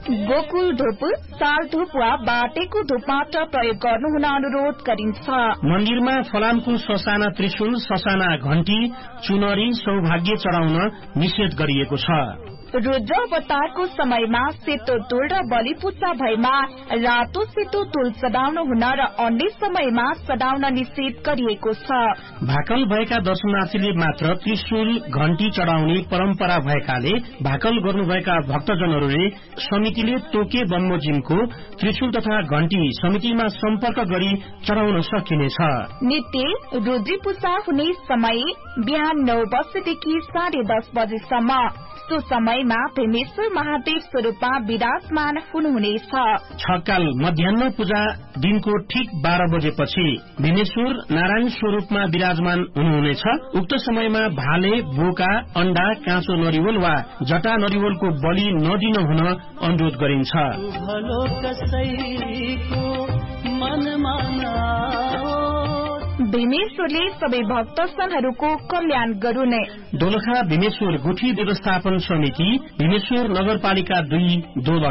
गोकुल धूप, साल धूप वा बाटेको धूप मात्र प्रयोग गर्नुहुन अनुरोध गरिन्छ। मन्दिरमा फलामको ससाना त्रिशूल, ससाना घण्टी, चुनरी, सौभाग्य चढाउन निषेध गरिएको छ। रुद्र अवतारको समयमा सेतो तुल र बलि पूजा भएमा रातो सेतो तुल चढाउन हुन र अन्य समयमा चढाउन निषेध गरिएको छ। भाकल भएका दर्शनार्थीले मात्र त्रिशूल घण्टी चढाउने परम्परा भएकाले भाकल गर्नुभएका भक्तजनहरूले समितिले तोके बमोजिमको त्रिशूल तथा घण्टी समितिमा सम्पर्क गरी चढाउन सकिनेछ। नित्य रुद्री पूजा हुने समय बिहान 9 बजेदेखि 10:30 बजेसम्म। सो समयमा भीमेश्वर महादेव स्वरूपमा विराजमान हुनुहुनेछ। छकाल मध्याह्न पूजा दिनको ठीक 12 बजेपछि भीमेश्वर नारायण स्वरूपमा विराजमान हुनुहुनेछ। उक्त समयमा भाले, बोका, अण्डा, काँचो नरिवल वा जटा नरिवलको बलि नदिन हुन अनुरोध गरिन्छ। भीमेश्वरले सबै भक्तजनहरूको कल्याण गरून्। दोलखा भीमेश्वर गुठी व्यवस्थापन समिति, भीमेश्वर नगरपालिका 2 दोलखा।